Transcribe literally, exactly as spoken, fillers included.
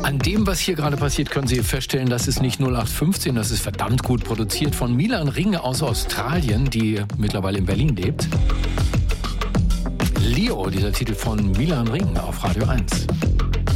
An dem, was hier gerade passiert, können Sie feststellen, das ist nicht null acht fünfzehn, das ist verdammt gut produziert von Milan Ringe aus Australien, die mittlerweile in Berlin lebt. Leo, dieser Titel von Milan Ringe auf Radio eins.